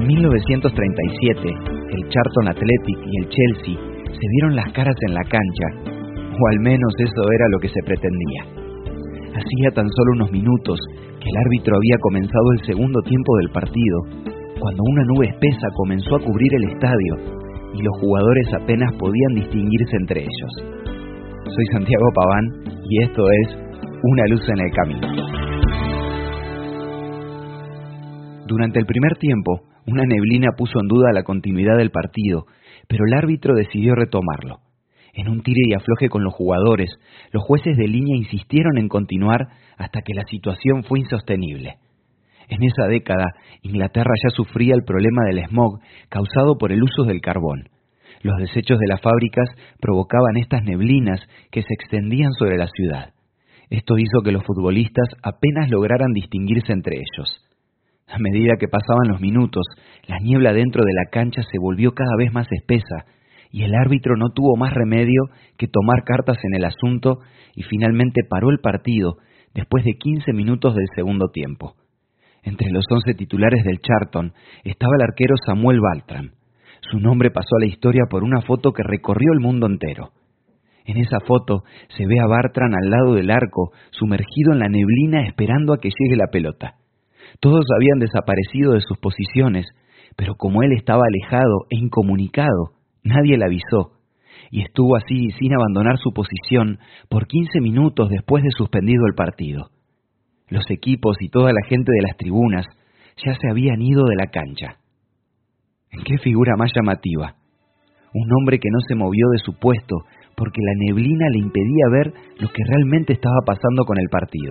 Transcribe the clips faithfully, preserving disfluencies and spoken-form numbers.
En mil novecientos treinta y siete, el Charlton Athletic y el Chelsea se vieron las caras en la cancha, o al menos eso era lo que se pretendía. Hacía tan solo unos minutos que el árbitro había comenzado el segundo tiempo del partido, cuando una nube espesa comenzó a cubrir el estadio y los jugadores apenas podían distinguirse entre ellos. Soy Santiago Paván y esto es Una luz en el camino. Durante el primer tiempo, una neblina puso en duda la continuidad del partido, pero el árbitro decidió retomarlo. En un tire y afloje con los jugadores, los jueces de línea insistieron en continuar hasta que la situación fue insostenible. En esa década, Inglaterra ya sufría el problema del smog causado por el uso del carbón. Los desechos de las fábricas provocaban estas neblinas que se extendían sobre la ciudad. Esto hizo que los futbolistas apenas lograran distinguirse entre ellos. A medida que pasaban los minutos, la niebla dentro de la cancha se volvió cada vez más espesa y el árbitro no tuvo más remedio que tomar cartas en el asunto y finalmente paró el partido después de quince minutos del segundo tiempo. Entre los once titulares del Charlton estaba el arquero Samuel Bartram. Su nombre pasó a la historia por una foto que recorrió el mundo entero. En esa foto se ve a Bartram al lado del arco, sumergido en la neblina esperando a que llegue la pelota. Todos habían desaparecido de sus posiciones, pero como él estaba alejado e incomunicado, nadie le avisó, y estuvo así sin abandonar su posición por quince minutos después de suspendido el partido. Los equipos y toda la gente de las tribunas ya se habían ido de la cancha. ¿En qué figura más llamativa? Un hombre que no se movió de su puesto porque la neblina le impedía ver lo que realmente estaba pasando con el partido.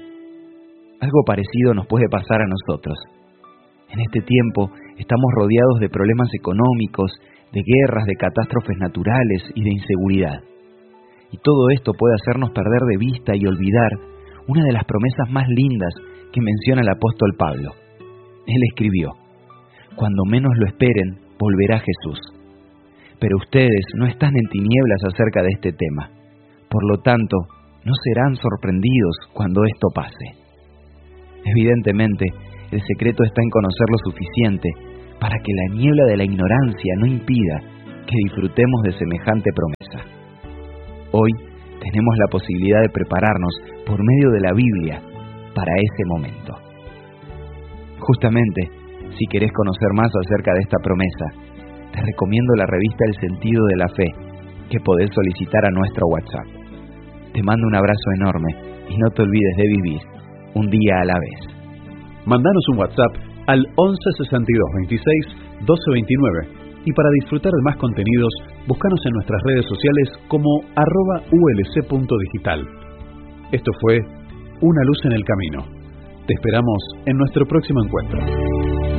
Algo parecido nos puede pasar a nosotros. En este tiempo estamos rodeados de problemas económicos, de guerras, de catástrofes naturales y de inseguridad. Y todo esto puede hacernos perder de vista y olvidar una de las promesas más lindas que menciona el apóstol Pablo. Él escribió: cuando menos lo esperen, volverá Jesús. Pero ustedes no están en tinieblas acerca de este tema. Por lo tanto, no serán sorprendidos cuando esto pase. Evidentemente, el secreto está en conocer lo suficiente para que la niebla de la ignorancia no impida que disfrutemos de semejante promesa. Hoy tenemos la posibilidad de prepararnos por medio de la Biblia para ese momento. Justamente, si querés conocer más acerca de esta promesa, te recomiendo la revista El Sentido de la Fe, que podés solicitar a nuestro WhatsApp. Te mando un abrazo enorme y no te olvides de vivir un día a la vez. Mandanos un WhatsApp al once sesenta y dos veintiséis doce veintinueve y para disfrutar de más contenidos, búscanos en nuestras redes sociales como arroba ulc.digital. Esto fue Una luz en el camino. Te esperamos en nuestro próximo encuentro.